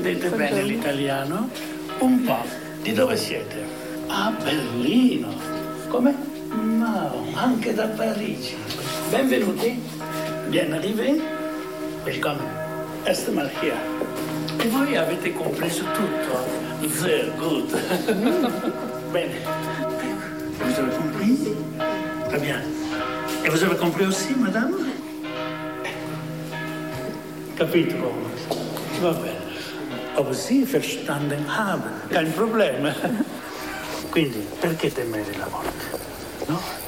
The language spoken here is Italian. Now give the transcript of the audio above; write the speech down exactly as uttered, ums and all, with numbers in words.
Comprendete bene l'italiano? Un po'. Di dove siete? A Berlino. Come? No, anche da Parigi. Benvenuti. Bien arrivé. Willkommen. Erst mal hier. E voi avete compreso tutto? Sehr gut. Bene. Vous avez compris? Très bien. Et vous avez compris aussi, madame? Capito come? Va bene. Ob Sie verstanden haben. Kein Problem. Quindi, perché temere la morte? No?